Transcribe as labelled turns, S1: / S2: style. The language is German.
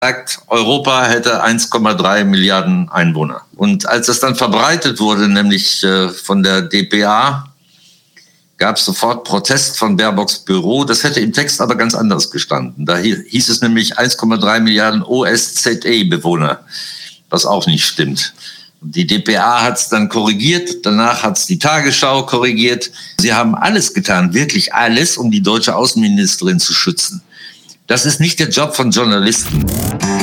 S1: sagt, Europa hätte 1,3 Milliarden Einwohner. Und als das dann verbreitet wurde, nämlich von der dpa, gab es sofort Protest von Baerbocks Büro. Das hätte im Text aber ganz anders gestanden. Da hieß es nämlich 1,3 Milliarden OSZE-Bewohner, was auch nicht stimmt. Die dpa hat es dann korrigiert, danach hat es die Tagesschau korrigiert. Sie haben alles getan, wirklich alles, um die deutsche Außenministerin zu schützen. Das ist nicht der Job von Journalisten.